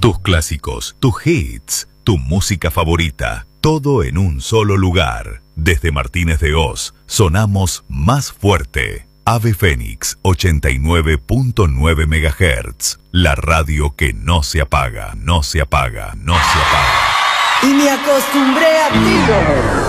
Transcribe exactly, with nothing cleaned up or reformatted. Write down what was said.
Tus clásicos, tus hits, tu música favorita, todo en un solo lugar. Desde Martínez de Hoz, sonamos más fuerte. Ave Fénix ochenta y nueve punto nueve megahertz. La radio que no se apaga, no se apaga, no se apaga. Y me acostumbré a ti.